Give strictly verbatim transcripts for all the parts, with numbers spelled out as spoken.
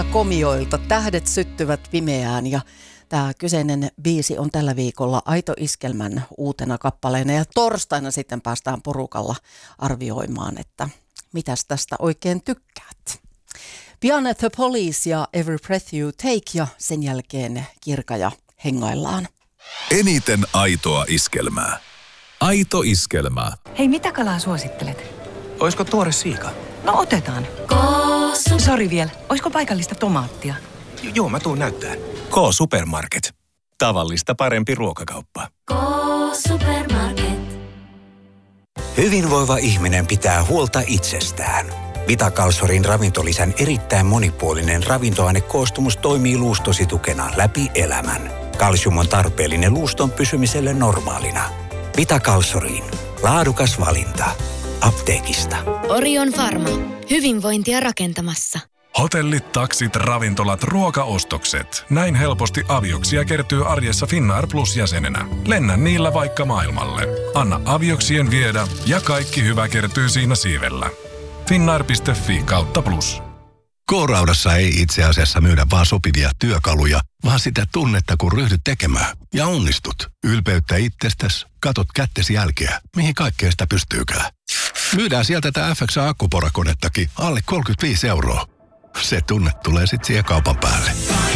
Komioilta tähdet syttyvät pimeään ja tämä kyseinen biisi on tällä viikolla Aito Iskelmän uutena kappaleena ja torstaina sitten päästään porukalla arvioimaan, että mitäs tästä oikein tykkäät. Pian The Police ja Every Breath You Take ja sen jälkeen Kirka ja hengaillaan. Eniten aitoa iskelmää. Aito Iskelmää. Hei, mitä kalaa suosittelet? Oisko tuore siika? No otetaan. Sori vielä, oisko paikallista tomaattia? J- joo, mä tuun näyttää. K-Supermarket. Tavallista parempi ruokakauppa. K-Supermarket. Hyvinvoiva ihminen pitää huolta itsestään. Vitakalsorin ravintolisän erittäin monipuolinen ravintoainekoostumus toimii luustosi tukena läpi elämän. Kalsium on tarpeellinen luuston pysymiselle normaalina. Vitakalsoriin. Laadukas valinta. Apteekista. Orion Pharma. Hyvinvointia rakentamassa. Hotellit, taksit, ravintolat, ruokaostokset. Näin helposti Avioksia kertyy arjessa Finnair Plus-jäsenenä. Lennä niillä vaikka maailmalle. Anna Avioksien viedä ja kaikki hyvä kertyy siinä siivellä. Finnair piste fi kautta plus. K-Raudassa ei itse asiassa myydä vaan sopivia työkaluja, vaan sitä tunnetta, kun ryhdyt tekemään. Ja onnistut. Ylpeyttä itsestäsi, katot kättesi jälkeä, mihin kaikkeen sitä pystyykään. Myydään sieltä tätä F X A-akkuporakonettakin alle kolmekymmentäviisi euroa. Se tunne tulee sit siihen kaupan päälle.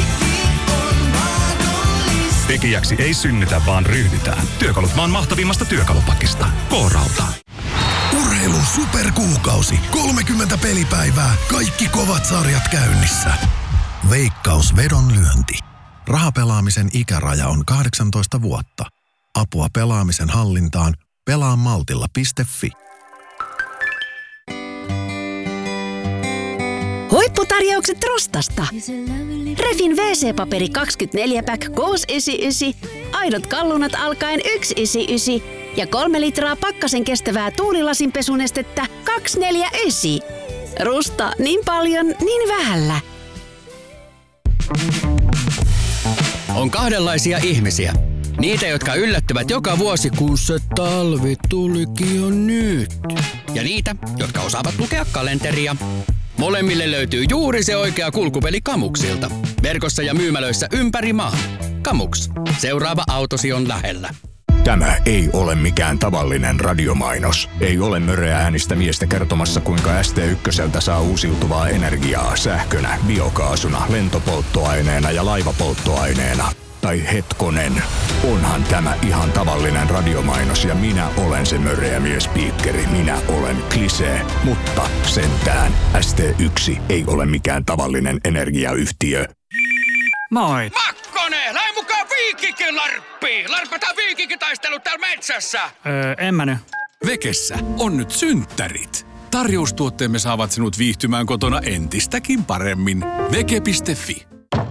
Tekijäksi ei synnytä, vaan ryhdytään. Työkalut maan mahtavimmasta työkalupakista. K-Rauta. Urheilun superkuukausi. kolmekymmentä pelipäivää. Kaikki kovat sarjat käynnissä. Veikkaus vedonlyönti. Rahapelaamisen ikäraja on kahdeksantoista vuotta. Apua pelaamisen hallintaan. pelaa maltilla piste fi. Huipputarjoukset Rostasta. Refin wee see-paperi kaksikymmentäneljä pack kuusi yhdeksänkymmentäyhdeksän, aidot kallunat alkaen yksi yhdeksänkymmentäyhdeksän ja kolme litraa pakkasen kestävää tuulilasinpesunestettä kaksi neljäkymmentäyhdeksän. Rusta niin paljon, niin vähällä. On kahdenlaisia ihmisiä. Niitä, jotka yllättyvät joka vuosi, kun se talvi tulikin jo nyt. Ja niitä, jotka osaavat lukea kalenteria. Molemmille löytyy juuri se oikea kulkupeli Kamuksilta. Verkossa ja myymälöissä ympäri maan. Kamuks. Seuraava autosi on lähellä. Tämä ei ole mikään tavallinen radiomainos. Ei ole möreä äänistä miestä kertomassa, kuinka S T ykköseltä saa uusiutuvaa energiaa sähkönä, biokaasuna, lentopolttoaineena ja laivapolttoaineena. Tai hetkonen, onhan tämä ihan tavallinen radiomainos ja minä olen se möreä miespiikkeri. Minä olen Klisee, mutta sentään S T yksi ei ole mikään tavallinen energiayhtiö. Moi! Makkonen, lähde mukaan Viikikin larppiin! Larpataan viikinkitaistelut täällä metsässä! Öö, en mä nyt. Vekessä on nyt synttärit. Tarjoustuotteemme saavat sinut viihtymään kotona entistäkin paremmin. Veke piste fi.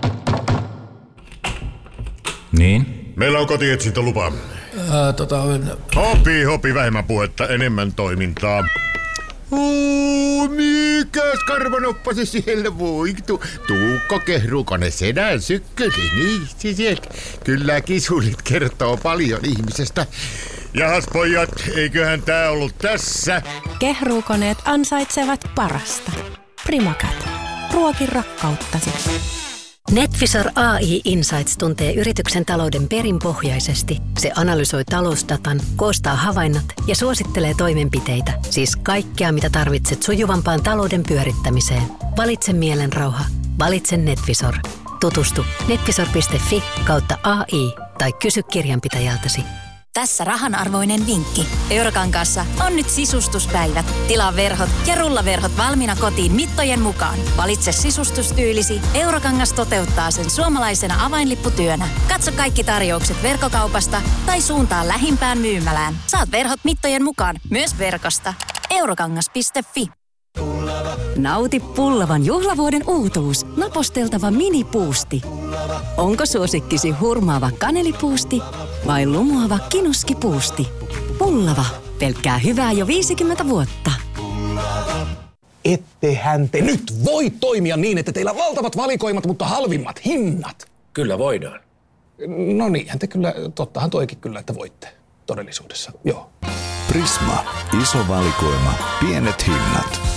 Niin? Meillä on kotietsintälupa. Ää, tota... Hopi, hopi, vähemmän puhetta, enemmän toimintaa. Oo, mikäs karvanoppasi siellä voi? Tu, Tuukko Kehrukonen sedän sykköli, niin sieltä. Kyllä kisulit kertoo paljon ihmisestä. Jahas pojat, eiköhän tää ollut tässä? Kehruukoneet ansaitsevat parasta. Primacat. Ruokin rakkauttasi. Netvisor A I Insights tuntee yrityksen talouden perinpohjaisesti. Se analysoi talousdatan, koostaa havainnot ja suosittelee toimenpiteitä. Siis kaikkea, mitä tarvitset sujuvampaan talouden pyörittämiseen. Valitse mielenrauha. Valitse Netvisor. Tutustu netvisor piste fi kautta A I tai kysy kirjanpitäjältäsi. Tässä rahanarvoinen vinkki. Eurokankaassa on nyt sisustuspäivät. Tilaa verhot ja rullaverhot valmiina kotiin mittojen mukaan. Valitse sisustustyylisi. Eurokangas toteuttaa sen suomalaisena avainlipputyönä. Katso kaikki tarjoukset verkkokaupasta tai suuntaa lähimpään myymälään. Saat verhot mittojen mukaan myös verkosta. eurokangas piste fi. Nauti pullavan juhlavuoden uutuus. Naposteltava minipuusti. Onko suosikkisi hurmaava kanelipuusti vai lumoava kinuskipuusti? Pullava. Pelkkää hyvää jo viisikymmentä vuotta. Ettehän te nyt voi toimia niin, että teillä on valtavat valikoimat, mutta halvimmat hinnat. Kyllä voidaan. No niinhän te kyllä, tottahan toikin kyllä, että voitte todellisuudessa, joo. Prisma. Iso valikoima. Pienet hinnat.